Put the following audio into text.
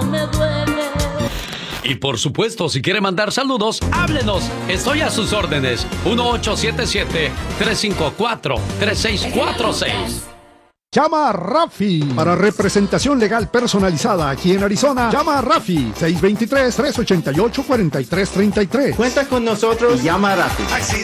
no me duele. Y por supuesto, si quiere mandar saludos, háblenos. Estoy a sus órdenes. 1877-354-3646. Llama a Rafi para representación legal personalizada aquí en Arizona. Llama a Rafi 623-388-4333. Cuenta con nosotros y llama a Rafi.